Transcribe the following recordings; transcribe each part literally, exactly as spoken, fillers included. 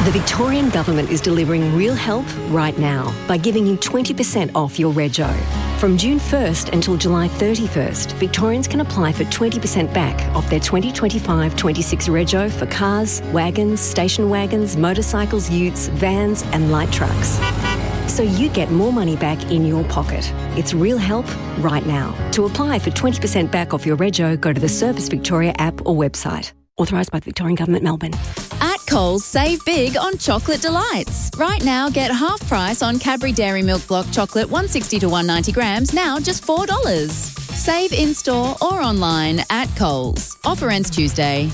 The Victorian Government is delivering real help right now by giving you twenty percent off your rego. From June first until July thirty-first, Victorians can apply for twenty percent back off their twenty twenty-five twenty-six rego for cars, wagons, station wagons, motorcycles, utes, vans and light trucks. So you get more money back in your pocket. It's real help right now. To apply for twenty percent back off your rego, go to the Service Victoria app or website. Authorised by the Victorian Government, Melbourne. At Coles, save big on chocolate delights. Right now, get half price on Cadbury Dairy Milk Block chocolate one sixty to one ninety grams, now just four dollars. Save in-store or online at Coles. Offer ends Tuesday.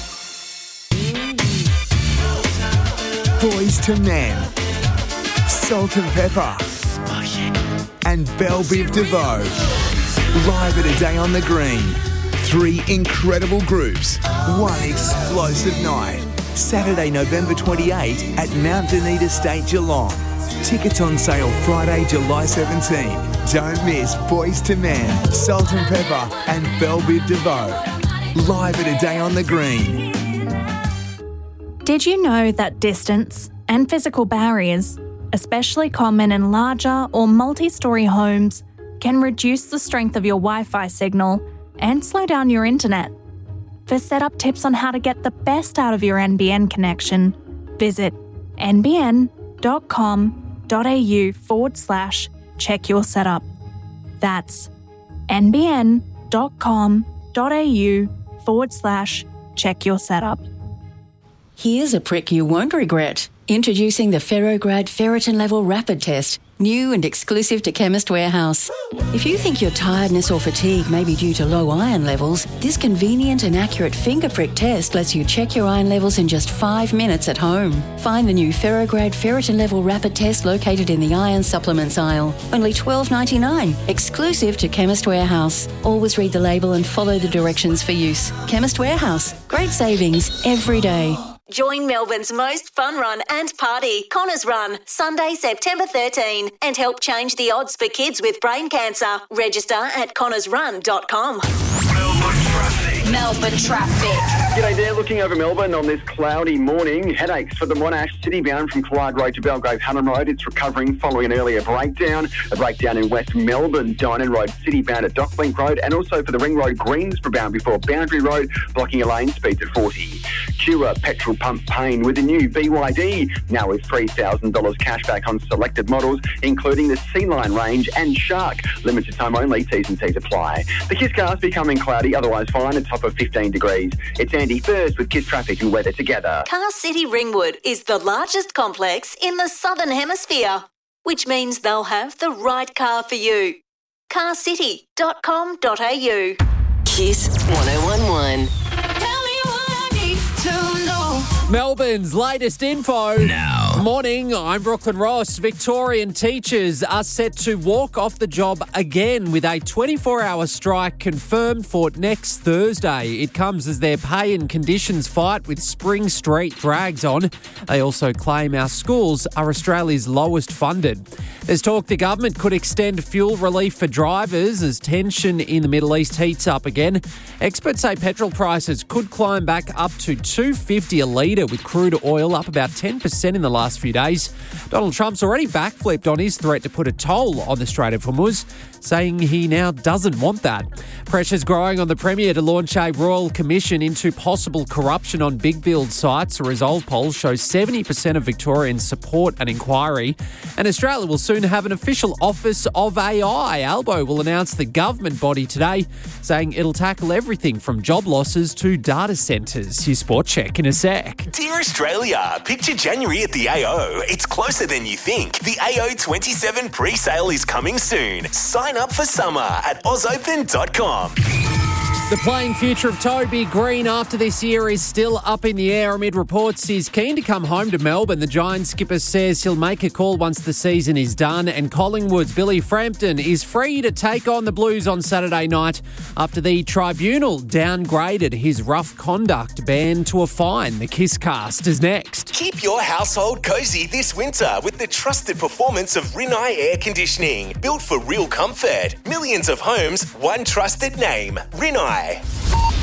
Boys to Men, Salt and Pepper, and Belle Biv DeVoe. Live at A Day on the Green. Three incredible groups, one explosive night. Saturday, November twenty-eighth at Mount Denise Estate, Geelong. Tickets on sale Friday, July seventeenth. Don't miss Boys to Men, Salt and Pepper and Belle Biv DeVoe. Live at A Day on the Green. Did you know that distance and physical barriers, especially common in larger or multi-storey homes, can reduce the strength of your Wi-Fi signal and slow down your internet? For setup tips on how to get the best out of your N B N connection, visit nbn.com.au forward slash check your setup. That's nbn.com.au forward slash check your setup. Here's a prick you won't regret. Introducing the Ferrograd Ferritin Level Rapid Test, new and exclusive to Chemist Warehouse. If you think your tiredness or fatigue may be due to low iron levels, this convenient and accurate finger prick test lets you check your iron levels in just five minutes at home. Find the new Ferrograd Ferritin Level Rapid Test located in the iron supplements aisle. Only twelve ninety-nine, exclusive to Chemist Warehouse. Always read the label and follow the directions for use. Chemist Warehouse. Great savings every day. Join Melbourne's most fun run and party, Connors Run, Sunday, September thirteenth, and help change the odds for kids with brain cancer. Register at connors run dot com. Melbourne traffic. Melbourne traffic. G'day there, looking over Melbourne on this cloudy morning. Headaches for the Monash City bound from Clyde Road to Belgrave Hannam Road. It's recovering following an earlier breakdown. A breakdown in West Melbourne, Dynon Road, City bound at Docklink Road, and also for the Ring Road Greensborough bound before Boundary Road, blocking a lane speeds at forty. Cure petrol pump pain with a new B Y D, now with three thousand dollars cash back on selected models, including the C-Line range and Shark. Limited time only, T's and C's apply. The Kiss car's becoming cloudy, otherwise fine, at top of fifteen degrees. It's Andy first with Kiss traffic and weather together. Car City Ringwood is the largest complex in the Southern Hemisphere, which means they'll have the right car for you. car city dot com dot a u. Kiss one oh one one. Melbourne's latest info. Now. Morning, I'm Brooklyn Ross. Victorian teachers are set to walk off the job again with a twenty-four hour strike confirmed for next Thursday. It comes as their pay and conditions fight with Spring Street drags on. They also claim our schools are Australia's lowest funded. There's talk the government could extend fuel relief for drivers as tension in the Middle East heats up again. Experts say petrol prices could climb back up to two dollars fifty a litre, with crude oil up about ten percent in the last few days. Donald Trump's already backflipped on his threat to put a toll on the Strait of Hormuz, saying he now doesn't want that. Pressure's growing on the Premier to launch a royal commission into possible corruption on big build sites. A Resolve poll shows seventy percent of Victorians support an inquiry. And Australia will soon have an official Office of A I. Albo will announce the government body today, saying it'll tackle everything from job losses to data centres. Your sport check in a sec. Dear Australia, picture January at the A O. It's closer than you think. The A O twenty-seven pre-sale is coming soon. Sign up for summer at oz open dot com. The playing future of Toby Green after this year is still up in the air amid reports he's keen to come home to Melbourne. The Giants skipper says he'll make a call once the season is done, and Collingwood's Billy Frampton is free to take on the Blues on Saturday night after the tribunal downgraded his rough conduct ban to a fine. The Kiss cast is next. Keep your household cosy this winter with the trusted performance of Rinnai Air Conditioning. Built for real comfort. Millions of homes, one trusted name. Rinnai.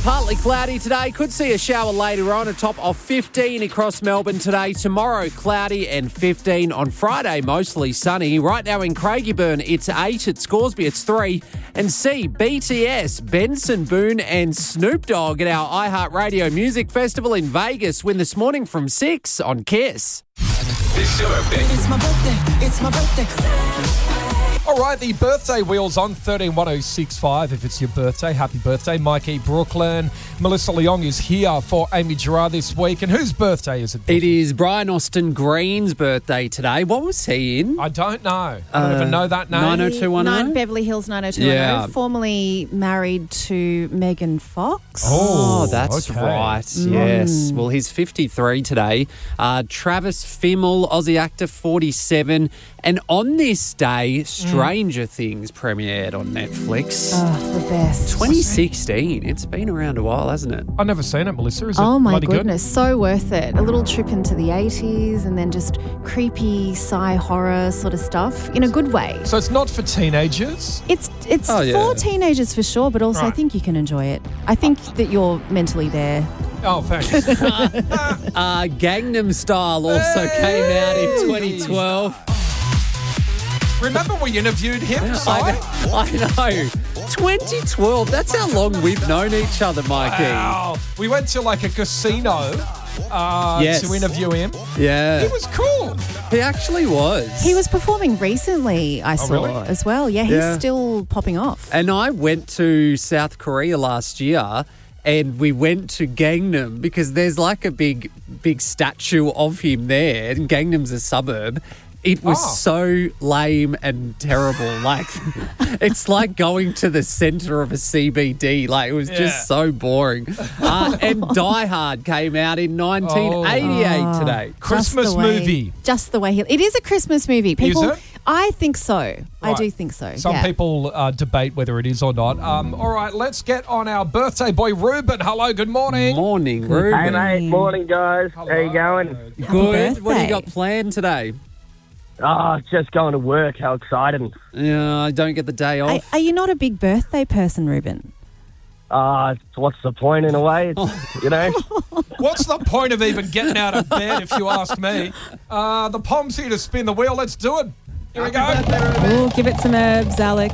partly cloudy today. Could see a shower later on. A top of fifteen across Melbourne today. Tomorrow, cloudy and fifteen. On Friday, mostly sunny. Right now in Craigieburn, it's eight. At Scoresby, it's three. And see B T S, Benson Boone and Snoop Dogg at our iHeartRadio Music Festival in Vegas. Win this morning from six on Kiss. It's your birthday. It's my birthday. It's my birthday. All right, the birthday wheel's on thirteen one oh six five. If it's your birthday, happy birthday. Mikey Brooklyn. Melissa Leong is here for Amy Gerard this week. And whose birthday is it? It is Brian Austin Green's birthday today. What was he in? I don't know. I don't uh, even know that name. nine oh two one oh? Nine Beverly Hills nine oh two one oh. Yeah. Formerly married to Megan Fox. Oh, that's okay. right. Mm. Yes. Well, he's fifty-three today. Uh, Travis Fimmel, Aussie actor, forty-seven. And on this day, Stranger mm. Things premiered on Netflix. Oh, the best. twenty sixteen. It's been around a while, hasn't it? I've never seen it, Melissa. Is oh, it my bloody goodness. Good? So worth it. A little trip into the eighties and then just creepy sci horror sort of stuff in a good way. So it's not for teenagers? It's it's oh, yeah. for teenagers for sure, but also right. I think you can enjoy it. I think that you're mentally there. Oh, thanks. uh, Gangnam Style also hey! came out in twenty twelve. Remember we interviewed him, Si? I know. I know. twenty twelve. That's how long we've known each other, Mikey. Wow. We went to like a casino uh, yes. to interview him. Yeah. He was cool. He actually was. He was performing recently, I oh, saw, really? as well. Yeah, he's Yeah. still popping off. And I went to South Korea last year and we went to Gangnam because there's like a big, big statue of him there. And Gangnam's a suburb. It was oh. so lame and terrible. Like, it's like going to the centre of a C B D. Like, it was Yeah. just so boring. Uh, and Die Hard came out in nineteen eighty-eight Oh. today. Christmas Just the way- movie. Just the way he... It is a Christmas movie. People, it? I think so. I Right. do think so. Some yeah. people uh, debate whether it is or not. Um, all right, let's get on our birthday boy, Ruben. Hello, good morning. Morning, Ruben. Hey, mate. Morning, guys. Hello. How you going? Good. Happy What do you birthday. got planned today? Oh, just going to work. How exciting. Yeah, I don't get the day Are, off. are you not a big birthday person, Ruben? Uh, what's the point in a way? You know? What's the point of even getting out of bed, if you ask me? Uh, the Pom's here to spin the wheel. Let's do it. Here we go. Oh, give it some herbs, Alec.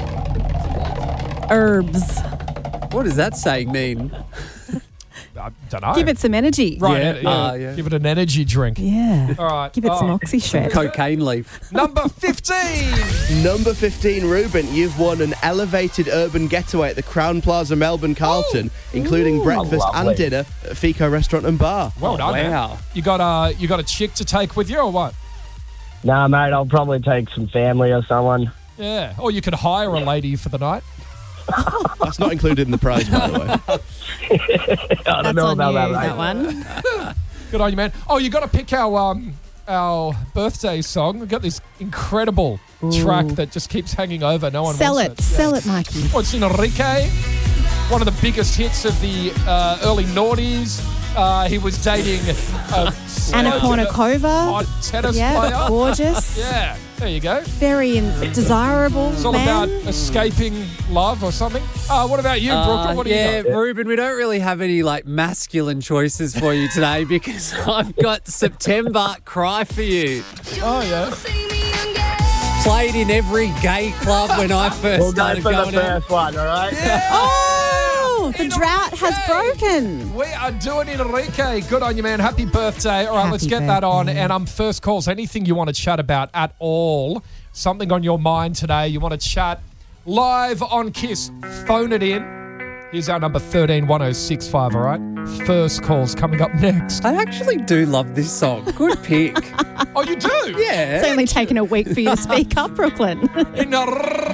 Herbs. What does that saying mean? I don't know. Give it some energy. Right, Yeah, yeah, uh, yeah. Give it an energy drink. Yeah. All right. Give it some Oh. oxy shred. Cocaine leaf. Number fifteen. Number fifteen, Ruben, you've won an elevated urban getaway at the Crown Plaza Melbourne Carlton, including Ooh. breakfast Oh, and lovely. dinner at Fico Restaurant and Bar. Well done. man. Wow. You got a you got a chick to take with you or what? Nah, mate, I'll probably take some family or someone. Yeah. Or you could hire a lady for the night. That's not included in the prize, by the way. I don't That's know on about you, that, mate. that one. Good on you, man. Oh, you got to pick our um our birthday song. We've got this incredible track that just keeps hanging over. No one Sell wants it. it. Sell it, Mikey. Oh, it's Enrique, one of the biggest hits of the uh, early noughties. Uh, he was dating a Anna a Kournikova. tennis Yeah, player. gorgeous. Yeah, there you go. Very in- desirable It's all man. about escaping love or something. Uh, what about you, Brooklyn? Uh, What do yeah, you got? Ruben, we don't really have any like masculine choices for you today because I've got September Cry For You. Oh, yeah. Played in every gay club when I first We'll go started for the going out. first one, all right? Oh, the Enrique. drought has broken. We are doing Enrique. Good on you, man. Happy birthday. All right, Happy let's get that on. birthday. And um, first calls, anything you want to chat about at all, something on your mind today, you want to chat live on Kiss, phone it in. Here's our number thirteen one oh six five, all right? First calls coming up next. I actually do love this song. Good pick. Oh, you do? Yeah. It's only taken a week for you to speak up, Brooklyn. Enrique.